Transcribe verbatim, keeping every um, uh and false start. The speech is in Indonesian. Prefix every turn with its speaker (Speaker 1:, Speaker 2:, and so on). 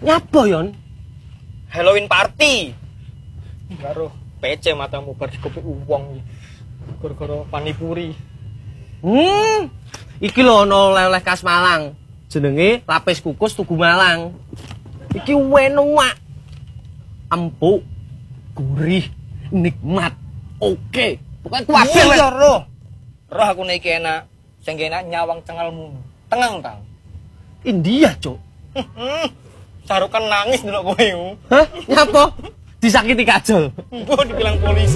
Speaker 1: Nyapa yon?
Speaker 2: Halloween party. Karo P C matamu bar dikopi uwong. Gara-gara panipuri.
Speaker 1: Hmm. Iki lho ono oleh-oleh khas Malang. Jenenge lapis kukus Tugu Malang. Iki enak. Empuk, gurih, nikmat. Oke. Bukan kuabe
Speaker 2: Iya roh. Roh aku nek enak. Sing enak nyawang cengelmu. Tenang, Kang.
Speaker 1: India, Cuk.
Speaker 2: Sarukan nangis ndelok kowe.
Speaker 1: Hah? Nyapa? Disakiti kajol.
Speaker 2: Mbok dibilang polisi.